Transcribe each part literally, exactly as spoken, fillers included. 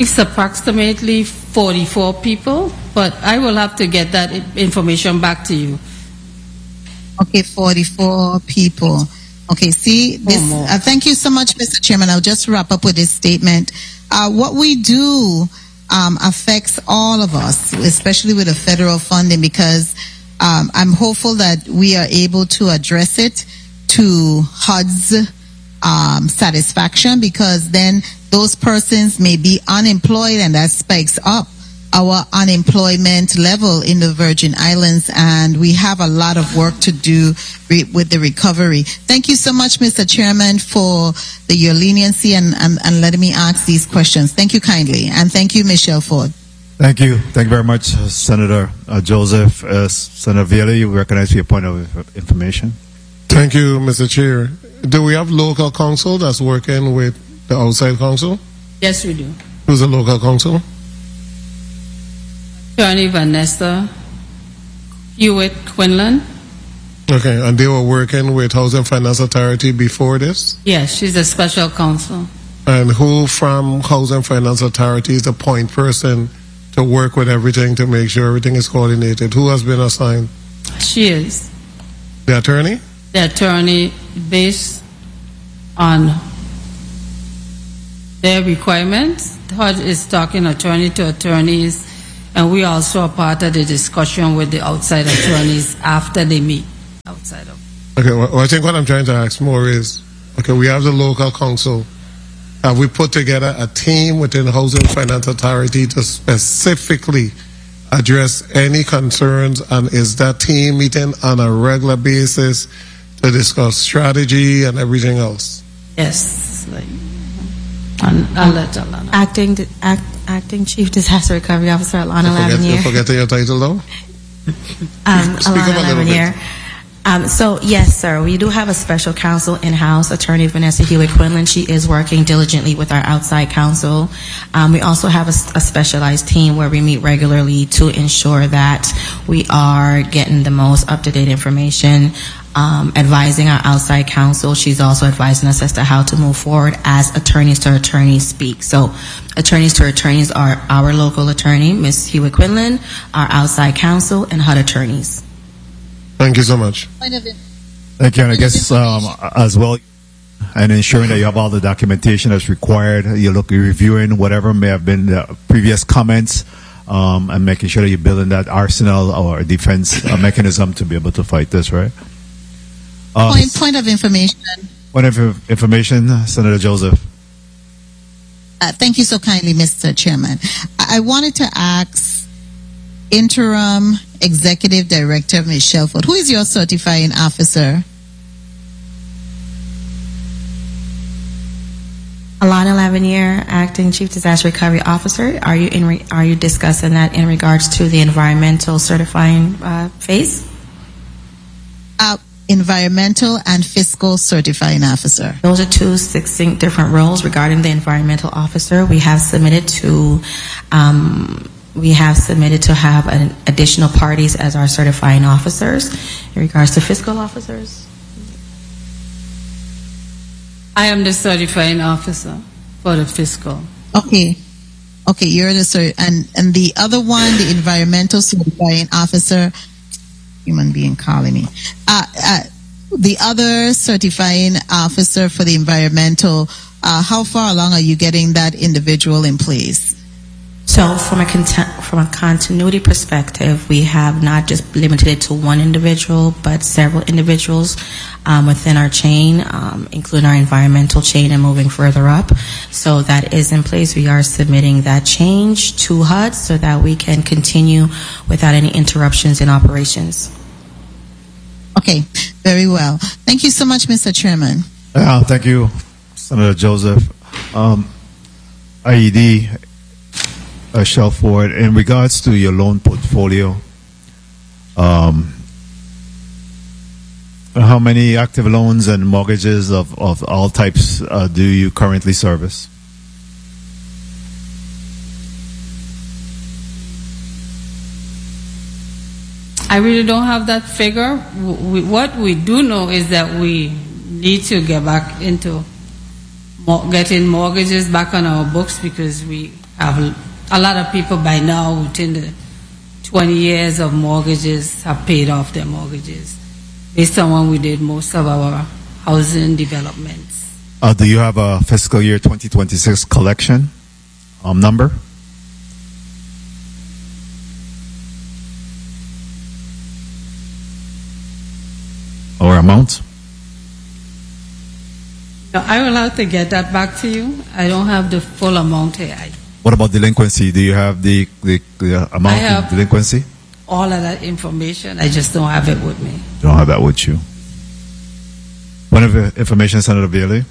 It's approximately forty-four people, but I will have to get that information back to you. Okay, forty-four people. Okay, see, this, uh, thank you so much, Mister Chairman. I'll just wrap up with this statement. Uh, what we do um, affects all of us, especially with the federal funding, because um, I'm hopeful that we are able to address it to H U D's um, satisfaction, because then those persons may be unemployed, and that spikes up our unemployment level in the Virgin Islands, and we have a lot of work to do re- with the recovery. Thank you so much, Mister Chairman, for the, your leniency and, and, and letting me ask these questions. Thank you kindly, and thank you, Michelle Ford. Thank you. Thank you very much, uh, Senator uh, Joseph. Uh, Senator Viola, you recognize your point of information. Thank you, Mister Chair. Do we have local counsel that's working with the outside counsel? Yes, we do. Who's the local counsel? Attorney Vanessa Hewitt Quinlan. Okay, and they were working with Housing Finance Authority before this? Yes, she's a special counsel. And who from Housing Finance Authority is the point person to work with everything to make sure everything is coordinated? Who has been assigned? She is. The attorney? The attorney, based on their requirements. H U D is talking attorney to attorneys, and we also are part of the discussion with the outside attorneys after they meet outside of. Okay, well, I think what I'm trying to ask more is, okay, we have the local council. Have we put together a team within the Housing Finance Authority to specifically address any concerns, and is that team meeting on a regular basis to discuss strategy and everything else? Yes. Like, I'll, I'll let Alana. Acting, act, acting Chief Disaster Recovery Officer Alana Laveniere. You're forgetting your title though? um, Alana Laveniere. Um, so, yes, sir, we do have a special counsel in-house, Attorney Vanessa Hewitt Quinlan. She is working diligently with our outside counsel. Um, we also have a, a specialized team where we meet regularly to ensure that we are getting the most up-to-date information, um, advising our outside counsel. She's also advising us as to how to move forward as attorneys to attorneys speak. So, attorneys to attorneys are our local attorney, Miz Hewitt Quinlan, our outside counsel, and H U D attorneys. Thank you so much. Thank you, and I guess um, as well, and ensuring that you have all the documentation that's required. You look, you're reviewing whatever may have been the previous comments, um, and making sure that you're building that arsenal or defense uh, mechanism to be able to fight this, right? Uh, point, point of information. Point of information, Senator Joseph. Uh, thank you so kindly, Mister Chairman. I, I wanted to ask Interim Executive Director Michelle Ford, who is your certifying officer? Alana Laveniere, Acting Chief Disaster Recovery Officer. Are you in? Re, are you discussing that in regards to the environmental certifying uh, phase? Uh, environmental and fiscal certifying officer. Those are two succinct different roles. Regarding the environmental officer, we have submitted to. Um, We have submitted to have an additional parties as our certifying officers. In regards to fiscal officers, I am the certifying officer for the fiscal. Okay, okay, you're the cert, and and the other one, the environmental certifying officer. Human being calling me. Uh, uh, the other certifying officer for the environmental. Uh, how far along are you getting that individual in place? So from a from a continuity perspective, we have not just limited it to one individual, but several individuals um, within our chain, um, including our environmental chain and moving further up. So that is in place. We are submitting that change to H U D so that we can continue without any interruptions in operations. Okay, very well. Thank you so much, Mister Chairman. Uh, thank you, Senator Joseph. Um, I E D. Uh, Shell Ford, in regards to your loan portfolio, um, how many active loans and mortgages of, of all types uh, do you currently service? I really don't have that figure. We, what we do know is that we need to get back into getting mortgages back on our books, because we have a lot of people by now within the twenty years of mortgages have paid off their mortgages based on when we did most of our housing developments. Uh, do you have a fiscal year twenty twenty-six collection um, number? Or amount? No, I will have to get that back to you. I don't have the full amount here. I, What about delinquency? Do you have the, the, the amount I have of delinquency? all of that information. I just don't have it with me. You don't have that with you. What information, Senator Bailey?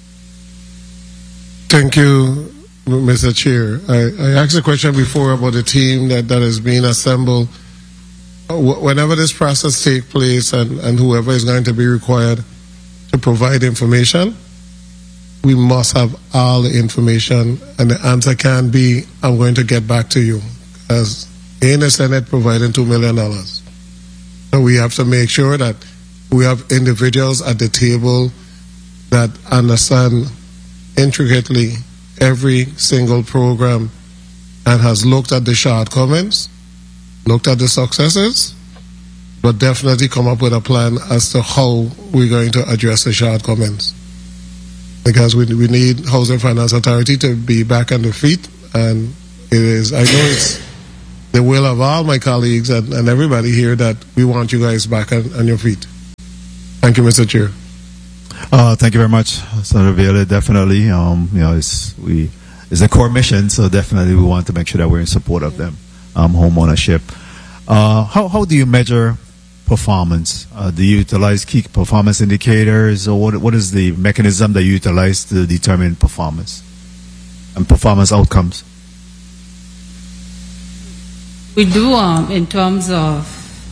Thank you, Mister Chair. I, I asked a question before about the team that, that is being assembled. Whenever this process takes place and, and whoever is going to be required to provide information, we must have all the information, and the answer can be, I'm going to get back to you, as in the Senate providing two million dollars. So we have to make sure that we have individuals at the table that understand intricately every single program and has looked at the shortcomings, looked at the successes, but definitely come up with a plan as to how we're going to address the shortcomings. Because we, we need Housing Finance Authority to be back on the feet, and it is, I know it's the will of all my colleagues and, and everybody here that we want you guys back on, on your feet. Thank you, Mister Chair. Uh, thank you very much, Senator Viola. Definitely, um, you know, it's, we, it's a core mission, so definitely we want to make sure that we're in support of them, um, home ownership. Uh, how, how do you measure performance? Uh, do you utilize key performance indicators, or what, what is the mechanism that you utilize to determine performance and performance outcomes? We do, um, in terms of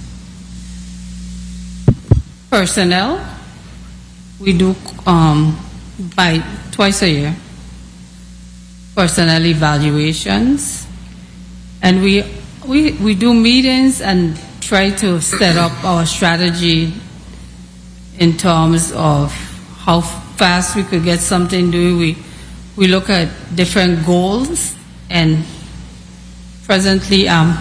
personnel, we do um, by twice a year personnel evaluations, and we we we do meetings and try to set up our strategy in terms of how fast we could get something done. We we look at different goals, and presently um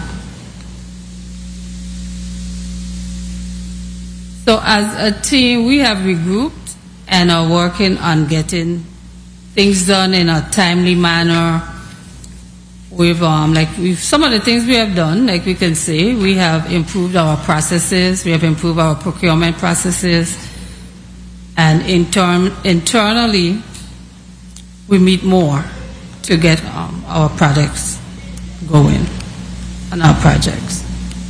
so as a team we have regrouped and are working on getting things done in a timely manner. We've um like we've some of the things we have done, like we can say, we have improved our processes, we have improved our procurement processes, and in term, internally we meet more to get um, our products going on our projects.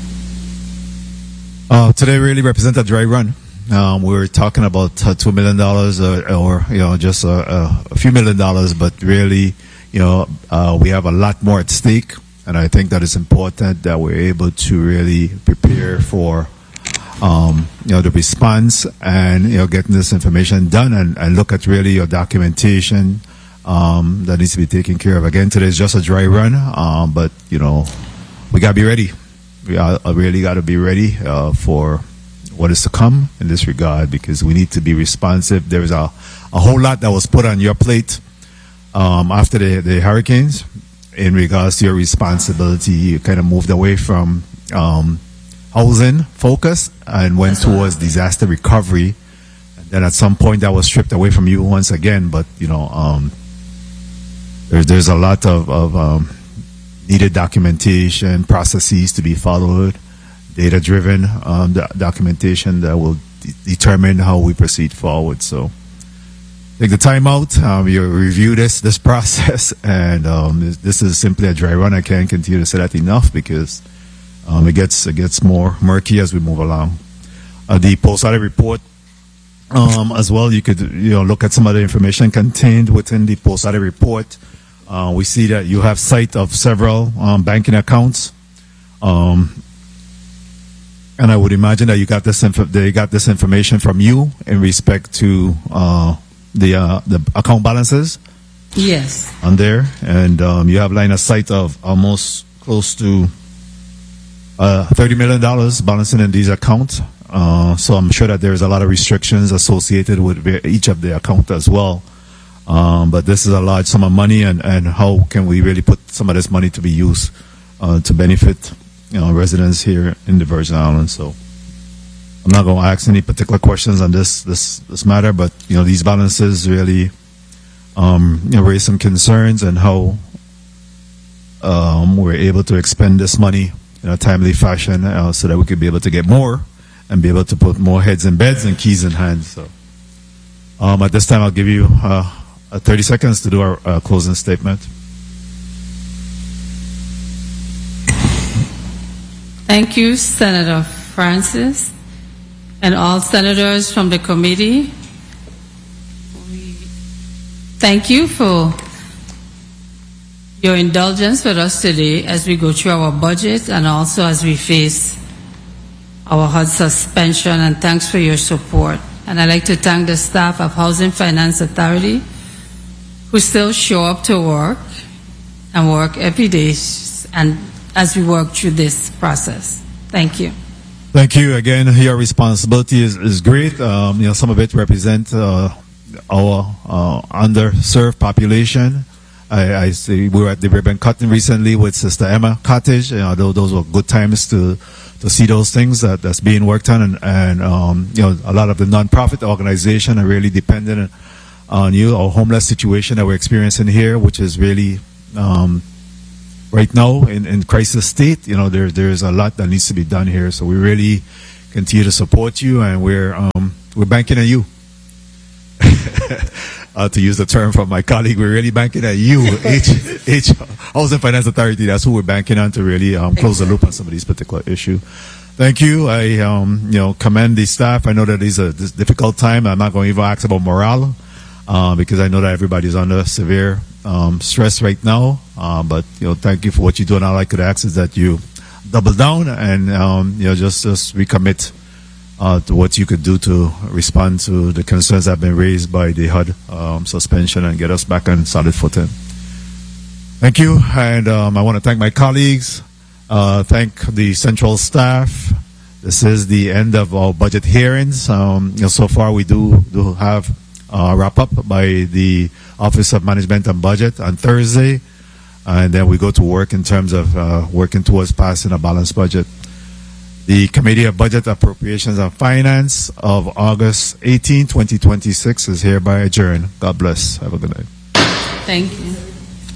Uh, today really represents a dry run. Um, we're talking about uh, two million dollars, or, or you know, just a, a few million dollars, but really, you know, uh, we have a lot more at stake, and I think that it's important that we're able to really prepare for, um, you know, the response and you know, getting this information done, and, and look at really your documentation um, that needs to be taken care of. Again, today is just a dry run, um, but you know, we gotta be ready. We are, really got to be ready uh, for what is to come in this regard, because we need to be responsive. There is a, a whole lot that was put on your plate um, after the, the hurricanes in regards to your responsibility. You kind of moved away from um, housing focus and went towards disaster recovery. And then at some point that was stripped away from you once again. But, you know, um, there's, there's a lot of... of um, needed documentation, processes to be followed, data-driven um, do- documentation that will de- determine how we proceed forward. So take the time out, um, you review this this process, and um, this, this is simply a dry run. I can't continue to say that enough, because um, it gets it gets more murky as we move along. Uh, the post-audit report um, as well, you could you know look at some of the information contained within the post-audit report. Uh, we see that you have sight of several um, banking accounts, um, and I would imagine that you got this inf- they got this information from you in respect to uh, the uh, the account balances. Yes. On there, and um, you have line of sight of almost close to uh, thirty million dollars balancing in these accounts. Uh, so I'm sure that there is a lot of restrictions associated with each of the accounts as well. Um, but this is a large sum of money, and, and how can we really put some of this money to be used uh, to benefit, you know, residents here in the Virgin Islands. So I'm not going to ask any particular questions on this this this matter, but you know, these balances really um, you know, raise some concerns, and how um, we're able to expend this money in a timely fashion, uh, so that we could be able to get more and be able to put more heads in beds and keys in hands. So um, at this time, I'll give you uh, uh, thirty seconds to do our uh, closing statement. Thank you, Senator Francis, and all senators from the committee. We thank you for your indulgence with us today as we go through our budget and also as we face our H U D suspension, and thanks for your support. And I'd like to thank the staff of Housing Finance Authority who still show up to work and work every day and as we work through this process. Thank you. Thank you again. Your responsibility is, is great. Um, you know, some of it represent uh, our uh, underserved population. I, I see we were at the ribbon cutting recently with Sister Emma Cottage. You know, those, those were good times to to see those things that, that's being worked on, and, and um, you know, a lot of the nonprofit organizations are really dependent on you. Our homeless situation that we're experiencing here, which is really um, right now in, in crisis state. You know, there there's a lot that needs to be done here. So we really continue to support you, and we're um, we're banking on you. Uh, to use the term from my colleague, we're really banking on you, H, H, Housing Finance Authority. That's who we're banking on to really um, close the loop on some of these particular issues. Thank you. I, um, you know, commend the staff. I know that it's a this difficult time. I'm not going to even ask about morale, uh, because I know that everybody's under severe um, stress right now. Uh, but you know, thank you for what you do. And all I could ask is that you double down and um, you know, just just recommit Uh, to what you could do to respond to the concerns that have been raised by the H U D um, suspension and get us back on solid footing. Thank you, and um, I want to thank my colleagues, uh, thank the central staff. This is the end of our budget hearings. Um, you know, so far we do, do have a wrap up by the Office of Management and Budget on Thursday, and then we go to work in terms of uh, working towards passing a balanced budget. The Committee of Budget, Appropriations and Finance of August eighteenth, twenty twenty-six is hereby adjourned. God bless. Have a good night. Thank you.